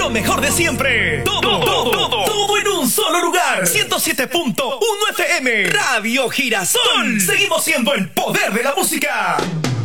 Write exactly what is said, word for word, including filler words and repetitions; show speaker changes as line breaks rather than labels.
Lo mejor de siempre. Todo, todo, todo, todo en un solo lugar. ciento siete punto uno F M. Radio Girasol. Seguimos siendo el poder de la música.